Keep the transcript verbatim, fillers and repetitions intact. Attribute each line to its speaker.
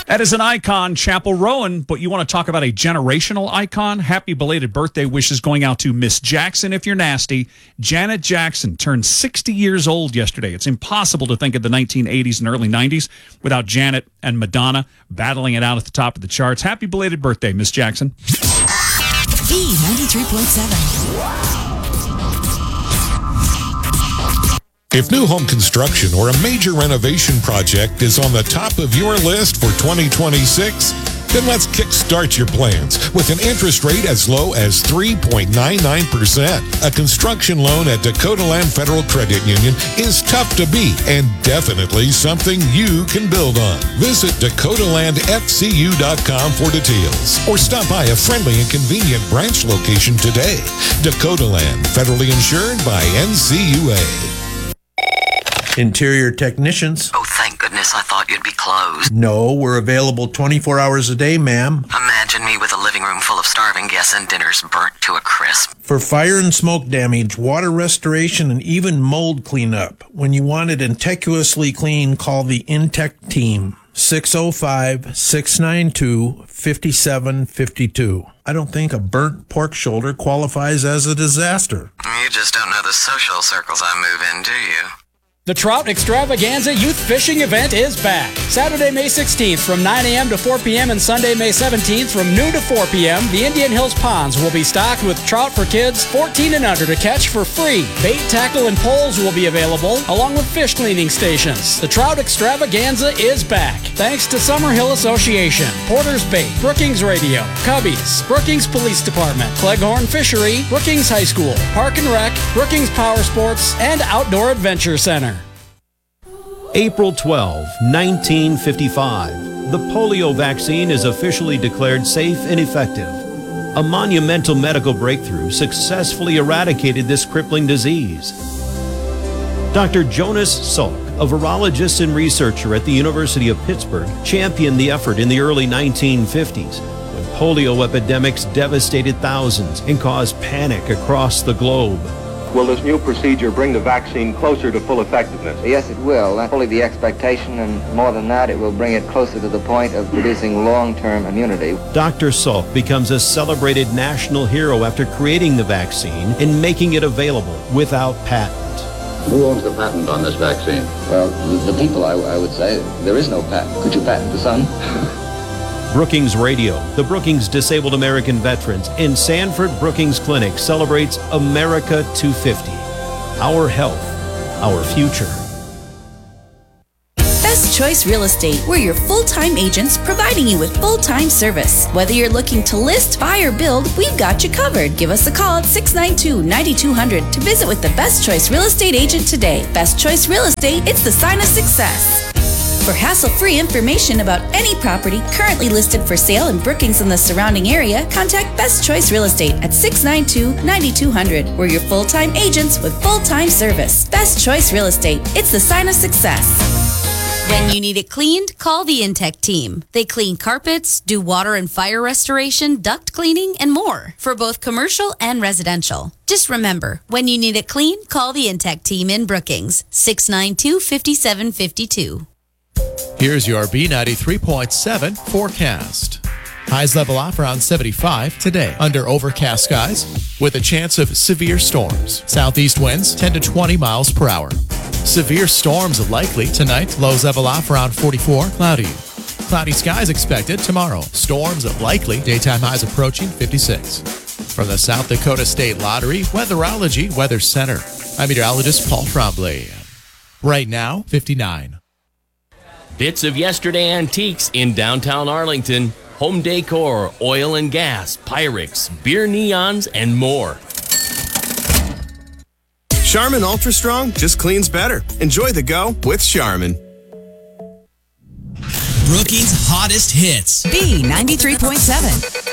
Speaker 1: That is an icon, Chapel Rowan, but you want to talk about a generational icon? Happy belated birthday wishes going out to Miss Jackson, if you're nasty. Janet Jackson turned sixty years old yesterday. It's impossible to think of the nineteen eighties and early nineties without Janet and Madonna battling it out at the top of the charts. Happy belated birthday, Miss Jackson.
Speaker 2: B ninety-three point seven.
Speaker 3: If new home construction or a major renovation project is on the top of your list for twenty twenty-six, then let's kickstart your plans with an interest rate as low as three point nine nine percent. A construction loan at Dakota Land Federal Credit Union is tough to beat and definitely something you can build on. Visit dakota land f c u dot com for details or stop by a friendly and convenient branch location today. Dakota Land, federally insured by N C U A.
Speaker 4: Interior technicians.
Speaker 5: Oh, thank goodness, I thought you'd be closed.
Speaker 4: No, we're available twenty-four hours a day, ma'am.
Speaker 5: Imagine me with a living room full of starving guests and dinners burnt to a crisp.
Speaker 4: For fire and smoke damage, water restoration, and even mold cleanup. When you want it innocuously clean, call the Intech team. six oh five, six nine two, five seven five two. I don't think a burnt pork shoulder qualifies as a disaster.
Speaker 5: You just don't know the social circles I move in, do you?
Speaker 6: The Trout Extravaganza Youth Fishing Event is back. Saturday, May sixteenth from nine a.m. to four p.m. and Sunday, May seventeenth from noon to four p.m. The Indian Hills ponds will be stocked with trout for kids fourteen and under to catch for free. Bait, tackle, and poles will be available, along with fish cleaning stations. The Trout Extravaganza is back. Thanks to Summerhill Association, Porter's Bait, Brookings Radio, Cubbies, Brookings Police Department, Cleghorn Fishery, Brookings High School, Park and Rec, Brookings Power Sports, and Outdoor Adventure Center.
Speaker 7: April twelfth, nineteen fifty-five. The polio vaccine is officially declared safe and effective. A monumental medical breakthrough successfully eradicated this crippling disease. Doctor Jonas Salk, a virologist and researcher at the University of Pittsburgh, championed the effort in the early nineteen fifties when polio epidemics devastated thousands and caused panic across the globe.
Speaker 8: Will this new procedure bring the vaccine closer to full effectiveness?
Speaker 9: Yes, it will. That's fully the expectation, and more than that, it will bring it closer to the point of producing long-term immunity.
Speaker 7: Doctor Salk becomes a celebrated national hero after creating the vaccine and making it available without patent.
Speaker 10: Who owns the patent on this vaccine?
Speaker 9: Well, the, the people, I, I would say. There is no patent. Could you patent the sun?
Speaker 7: Brookings Radio, the Brookings Disabled American Veterans, and Sanford Brookings Clinic celebrates America two fifty. Our health, our future.
Speaker 2: Best Choice Real Estate. We're your full-time agents providing you with full-time service. Whether you're looking to list, buy, or build, we've got you covered. Give us a call at six nine two, nine two zero zero to visit with the Best Choice Real Estate agent today. Best Choice Real Estate, it's the sign of success. For hassle-free information about any property currently listed for sale in Brookings and the surrounding area, contact Best Choice Real Estate at six nine two, nine two zero zero. We're your full-time agents with full-time service. Best Choice Real Estate. It's the sign of success.
Speaker 11: When you need it cleaned, call the Intech team. They clean carpets, do water and fire restoration, duct cleaning, and more for both commercial and residential. Just remember, when you need it clean, call the Intech team in Brookings, six nine two, five seven five two.
Speaker 12: Here's your B ninety-three point seven forecast. Highs level off around seventy-five today under overcast skies with a chance of severe storms. Southeast winds ten to twenty miles per hour. Severe storms likely tonight. Lows level off around forty-four. Cloudy. Cloudy skies expected tomorrow. Storms likely. Daytime highs approaching fifty-six. From the South Dakota State Lottery Weatherology Weather Center, I'm meteorologist Paul Trombley. Right now, fifty-nine.
Speaker 13: Bits of yesterday antiques in downtown Arlington. Home decor, oil and gas, Pyrex, beer neons, and more.
Speaker 14: Charmin Ultra Strong just cleans better. Enjoy the go with Charmin.
Speaker 15: Brookings' hottest hits.
Speaker 2: B ninety-three point seven.